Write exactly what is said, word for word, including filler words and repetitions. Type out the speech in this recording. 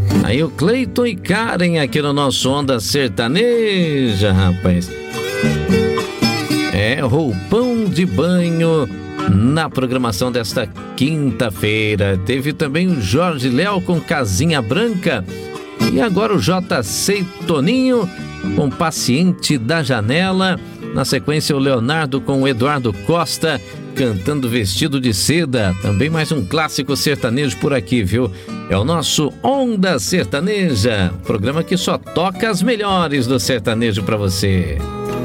Aí o Cleiton e Karen aqui no nosso Onda Sertaneja, rapaz. É, roupão de banho na programação desta quinta-feira. Teve também o Jorge Léo com Casinha Branca. E agora o J C Toninho com Paciente da Janela. Na sequência, o Leonardo com o Eduardo Costa cantando Vestido de Seda. Também mais um clássico sertanejo por aqui, viu? É o nosso Onda Sertaneja, programa que só toca as melhores do sertanejo pra você.